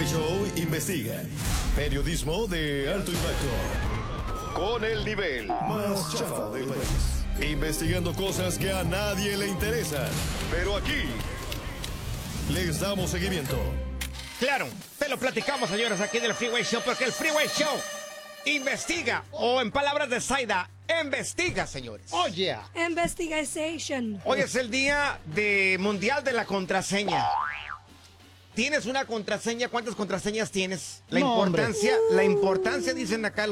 Freeway Show investiga. Periodismo de alto impacto. Con el nivel más chafa del país. Investigando cosas que a nadie le interesan. Pero aquí les damos seguimiento. Claro, te lo platicamos, señores, aquí del Freeway Show, porque el Freeway Show investiga, o en palabras de Zaida, investiga, señores. Oh, yeah. Investigation. Hoy es el día mundial de la contraseña. ¿Tienes una contraseña? ¿Cuántas contraseñas tienes? La importancia, dicen acá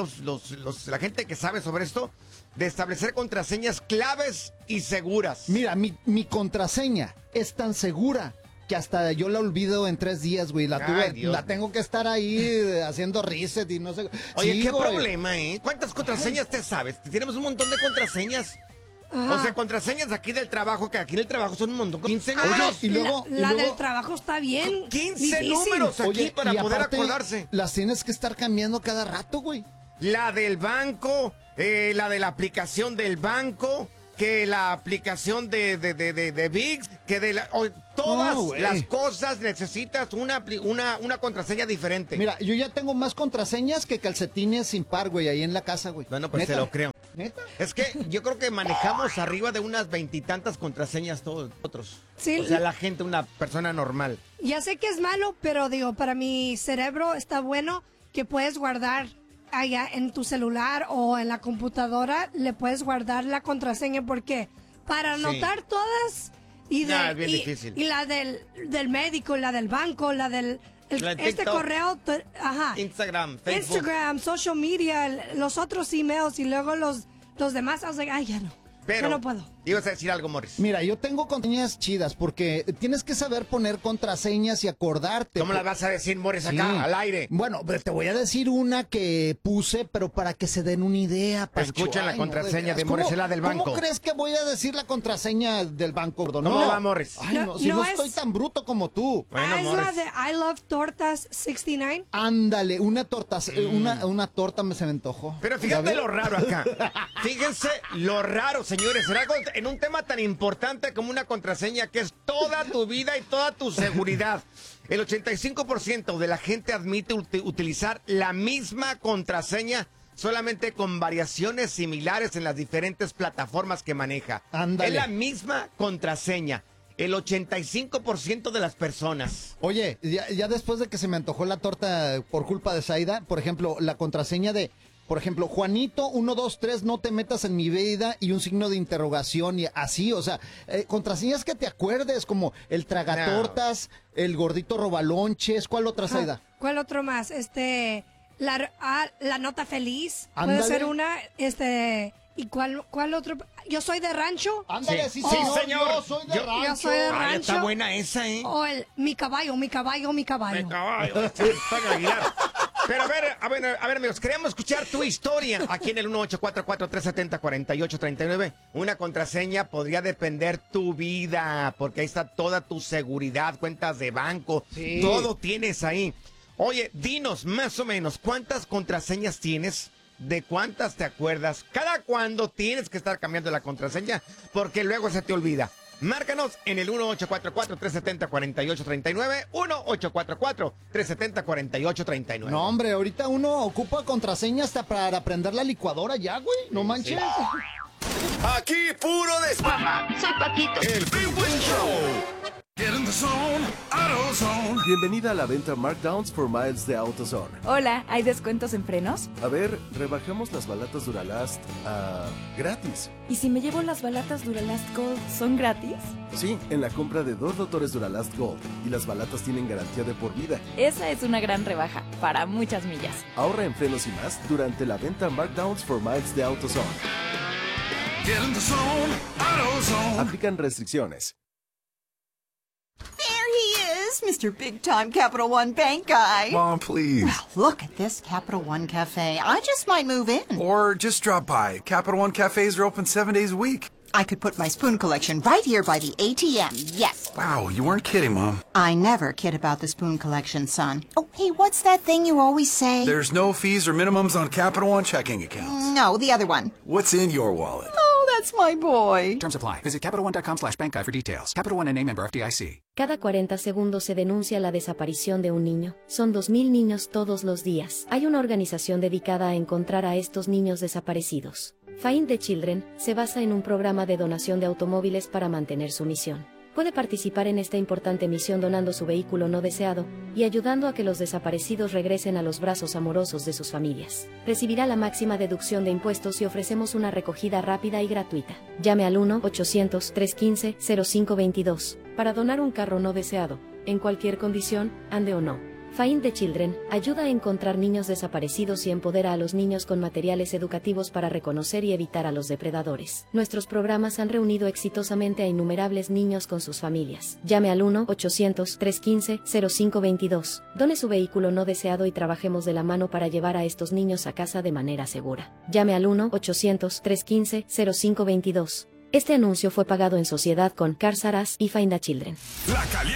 la gente que sabe sobre esto, de establecer contraseñas claves y seguras. Mira, mi contraseña es tan segura que hasta yo la olvido en 3 días, güey. La tengo que estar ahí haciendo reset y no sé. Oye, sí, qué güey. problema, ¿eh? ¿Cuántas contraseñas te sabes? Tenemos un montón de contraseñas. Ajá. O sea, contraseñas aquí del trabajo, que aquí en el trabajo son un montón. 15 Oye, números. y luego, del trabajo está bien. 15 difícil. números aquí Oye, para y poder aparte, acordarse. las tienes que estar cambiando cada rato, güey. La del banco, la de la aplicación del banco, que la aplicación de VIX, que de todas las cosas necesitas una contraseña diferente. Mira, yo ya tengo más contraseñas que calcetines sin par, güey, ahí en la casa, güey. Bueno, pues ¿Neta? te lo creo. ¿Neta? Es que yo creo que manejamos arriba de unas 20 y tantas contraseñas todos nosotros. Sí. O sea, la gente, una persona normal. Ya sé que es malo, pero digo, para mi cerebro está bueno que puedes guardar allá en tu celular o en la computadora, le puedes guardar la contraseña, porque para anotar todas y es bien difícil. Y la del médico, la del banco, la del La de este TikTok, correo, ajá, Instagram, Facebook. Instagram, social media, los otros emails y luego los demás, I was like, ay, ya no. Pero, yo no puedo. ibas a decir algo, Morris. Mira, yo tengo contraseñas chidas porque tienes que saber poner contraseñas y acordarte. ¿Cómo la vas a decir, Morris, acá, Sí. al aire? Bueno, te voy a decir una que puse, pero para que se den una idea. Pancho. Escuchen la Ay, contraseña de ¿cómo- Morris, es la del banco. ¿Cómo crees que voy a decir la contraseña del banco, gordo? ¿Cómo va, Morris? Ay, No, no, si no no es- estoy tan bruto como tú. Bueno, Es la Morris. de I Love Tortas 69. Ándale, una torta, una torta se me antojó. Pero ¿Ya fíjate ves? lo raro acá. Fíjense lo raro, señores. Será en un tema tan importante como una contraseña, que es toda tu vida y toda tu seguridad. El 85% de la gente admite utilizar la misma contraseña, solamente con variaciones similares en las diferentes plataformas que maneja. Ándale. Es la misma contraseña. El 85% de las personas. Oye, ya después de que se me antojó la torta por culpa de Zaida, por ejemplo, la contraseña de, por ejemplo, Juanito 123, no te metas en mi vida, y un signo de interrogación y así, o sea, contraseñas que te acuerdes, como el tragatortas, el gordito robalonches. ¿Cuál otra, Zaida? ¿Cuál otro más? La nota feliz. Ándale. Puede ser una, ¿y cuál otro? Yo soy de rancho. Ándale, Sí. sí, Sí, señor, señor. yo soy de Yo rancho. soy de Ay, rancho. está buena esa, ¿eh? O mi caballo, mi caballo, mi caballo. Toño Aguilar. Pero a ver, amigos, queremos escuchar tu historia aquí en el 1844-370-4839. Una contraseña podría depender tu vida, porque ahí está toda tu seguridad, cuentas de banco, Sí. todo tienes ahí. Oye, dinos más o menos, ¿cuántas contraseñas tienes? ¿De cuántas te acuerdas? ¿Cada cuándo tienes que estar cambiando la contraseña? Porque luego se te olvida. Márcanos en el 1844-370-4839, 1844-370-4839. No, hombre, ahorita uno ocupa contraseñas hasta para prender la licuadora ya, güey, no manches. Aquí puro desmadre. Soy Paquito. El Freeway Show. Get in the zone, AutoZone. Bienvenida a la venta Markdowns for Miles de AutoZone. Hola, ¿hay descuentos en frenos? A ver, rebajamos las balatas Duralast a gratis. ¿Y si me llevo las balatas Duralast Gold, son gratis? Sí, en la compra de 2 rotores Duralast Gold. Y las balatas tienen garantía de por vida. Esa es una gran rebaja, para muchas millas. Ahorra en frenos y más durante la venta Markdowns for Miles de AutoZone. Get in the zone, AutoZone. Aplican restricciones. There he is, Mr. Big Time Capital One Bank guy. Mom, please. Look at this Capital One Cafe. I just might move in. Or just drop by. Capital One cafes are open 7 days a week. I could put my spoon collection right here by the ATM, yes. Wow, you weren't kidding, Mom. I never kid about the spoon collection, son. Oh, hey, what's that thing you always say? There's no fees or minimums on Capital One checking accounts. No, the other one. What's in your wallet? Oh, That's my boy. Terms apply. Visit CapitalOne.com/bank guide for details. Capital One N.A. member FDIC. Cada 40 segundos se denuncia la desaparición de un niño. Son 2.000 niños todos los días. Hay una organización dedicada a encontrar a estos niños desaparecidos. Find the Children se basa en un programa de donación de automóviles para mantener su misión. Puede participar en esta importante misión donando su vehículo no deseado y ayudando a que los desaparecidos regresen a los brazos amorosos de sus familias. Recibirá la máxima deducción de impuestos y ofrecemos una recogida rápida y gratuita. Llame al 1-800-315-0522 para donar un carro no deseado, en cualquier condición, ande o no. Find the Children ayuda a encontrar niños desaparecidos y empodera a los niños con materiales educativos para reconocer y evitar a los depredadores. Nuestros programas han reunido exitosamente a innumerables niños con sus familias. Llame al 1-800-315-0522. Done su vehículo no deseado y trabajemos de la mano para llevar a estos niños a casa de manera segura. Llame al 1-800-315-0522. Este anuncio fue pagado en sociedad con Cars R Us y Find the Children.